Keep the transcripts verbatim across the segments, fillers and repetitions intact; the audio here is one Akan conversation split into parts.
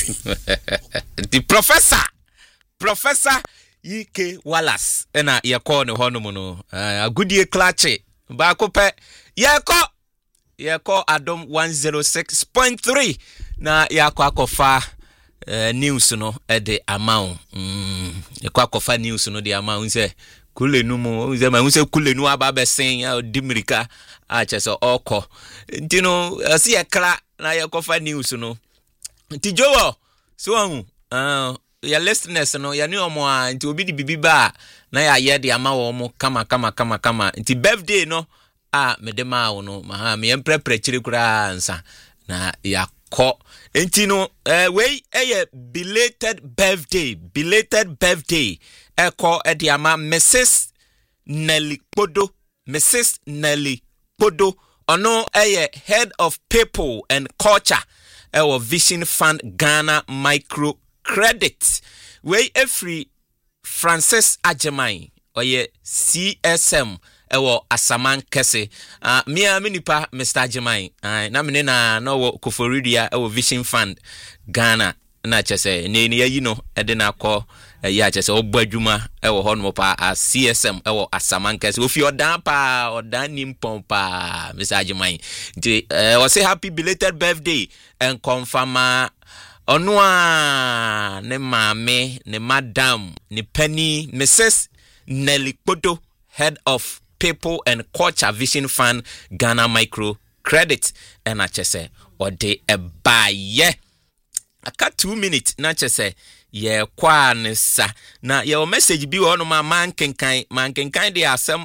The professor Professor E K Wallace ena ye call no hono no agudie klache ba ko pe ye ko ye ko Adom one oh six point three na ya ko akofa Uh, news no e de amount mm e kwa kofa news no de amount say kulenu mu say ma say kulenu aba be sen ya dimirika a che so oko nti no asi e kra na ye kofa news no nti jowo so hu uh ya listeners no ya ni omo a nti obi di bibiba na ya ye de ama wo mo kama kama kama kama nti birthday no a me de ma wo no ma me emprepre chiri kura nsa na ya ko enti no eh we eh belated birthday belated birthday eko e dia ma Missus Nelly Podo Missus Nelly Podo ono eh head of people and culture our Vision Fund Ghana Micro Credit we every Francis Ajemai oye C S M ewo asaman kese uh, mia minipa Mister Ajemai uh, na mene na no wo Koforidia ewo Vision Fund Ghana na chese ne ne yi no ede na akọ ya chese obadwuma ewo ho no pa a C S M ewo asaman kese ofi odan pa odan nimpon pa Mister Ajemai nti uh, say happy belated birthday and confirm ono a ne mame ne madam ne penny Missus Nelly Podo head of People and Culture Vision Fund Ghana Micro Credit and achese ode ebaye aka two minutes na chese ye kwa nsa na your message bi wo no ma man kenkan man kenkan de asem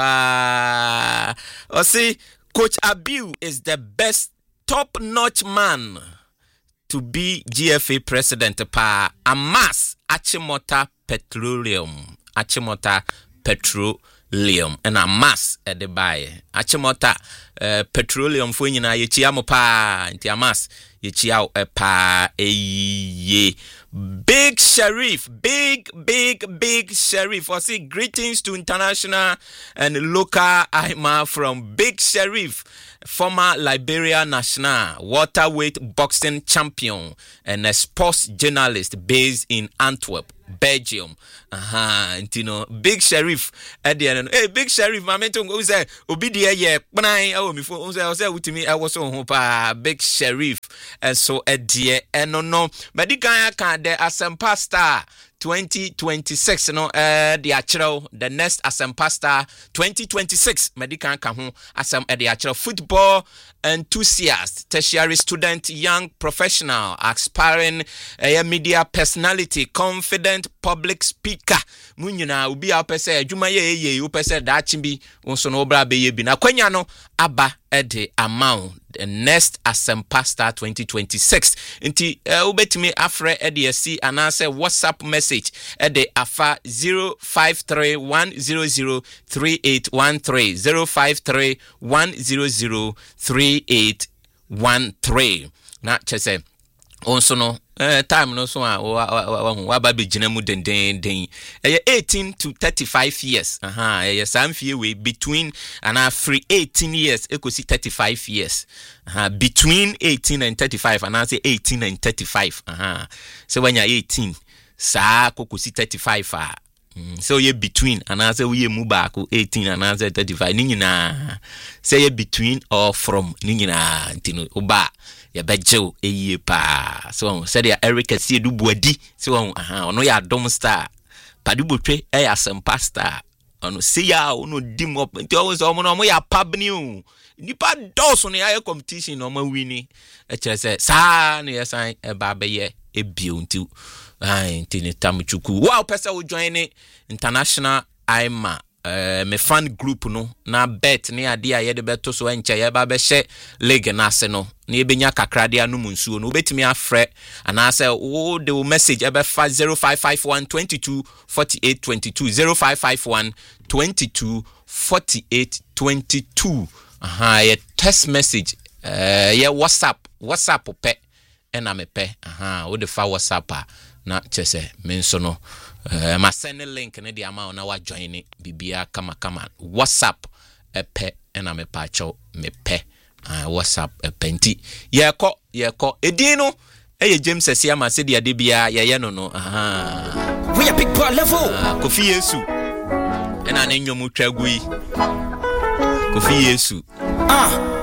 ababa o say Coach Abiu is the best top notch man to be G F A president pa Amas Achimota Petroleum Achimota Petroleum Liam and a mass at the buy. Achimota uh, petroleum for you na ye chiamo pa inti amas ye chiao e pa e ye Big Sheriff, big, big, big Sheriff. I say greetings to international and local Aima from Big Sheriff, former Liberia national waterweight boxing champion and a sports journalist based in Antwerp, Belgium. Aha, you know, Big Sheriff at the end. Hey, Big Sheriff, my mentor who say, Obidia, yeah, when I oh me for I was with me, I was on hope, Big Sheriff, and so at the end, no, no, but the guy can't the Asempa Star twenty twenty-six, you know, uh, the actual, the next Asempa Star twenty twenty-six, medical kahu Asem at the actual football enthusiast, tertiary student, young professional, aspiring uh, media personality, confident public speaker. Munyina ubi apese juma ye ye upese da chimbi onso no obra be ye bi na kwanya no aba ede amount the next Asempa Star twenty twenty-six nti uh, ubetimi afre ede si anase WhatsApp message ede afa zero five three one zero zero three eight one three zero five three one zero zero three eight one three na chese onso no Uh, time no so wa ba be gina mu den den den eighteen to thirty-five years aha eh some few we between and free eighteen years ekosi thirty-five years aha between eighteen and thirty-five and I say eighteen and thirty-five aha so when you eighteen sa kokosi thirty-five ah mm, so you between and I say we mu ba ko eighteen and I say thirty-five ni nyina say you between or from ni nyina ntino oba ya bejo eye pa so said ya Eric see du buadi so aha ono ya Adom Star padubotwe e ya Asempa Star ono see ya ono dim up nti always omo no mo ya pabni o nipa doso ne ya competition no ma wini e chere say sa ne ya san e ba be ye e bio nti ai nti ne tamchuku wow pesa wo join international Aima Uh, me fan group no na bet ne ade a ye de beto so enche ye ba be hye league na ase no na ye benya kakrade anu munsuo no obetimi afre ana say wo de message e be fa zero five five one two two four eight two two zero five five one two two four eight two two aha ye text message uh, ye WhatsApp WhatsApp pe e na me pe aha wo de fa WhatsApp na chese me nso no Uh, ma send link ne di ama na wa join ni bibia kama kama WhatsApp epe ena me pa cho me pe uh, WhatsApp epenti ye ko ye ko edin no Eye James Esiama se dia de bia ye ye no no. Aha. We a big boy level. Kofi Yesu. Ena ne nwom twa gu yi. Kofi Yesu. Ah.